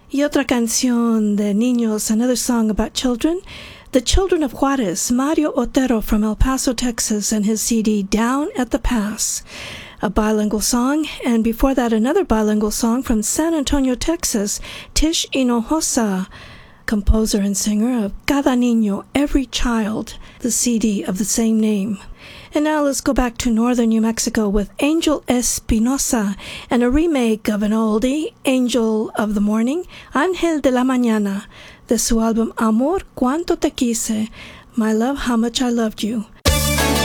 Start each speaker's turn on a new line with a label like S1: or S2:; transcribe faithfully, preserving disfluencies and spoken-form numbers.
S1: Y otra canción de niños, another song about children. The Children of Juarez, Mario Otero from El Paso, Texas, and his C D Down at the Pass, a bilingual song. And before that, another bilingual song from San Antonio, Texas, Tish Hinojosa, composer and singer of Cada Niño, Every Child, the C D of the same name. And now let's go back to northern New Mexico with Angel Espinosa and a remake of an oldie, Angel of the Morning, Ángel de la Mañana, de su álbum Amor, Cuánto Te Quise, My Love, How Much I Loved You.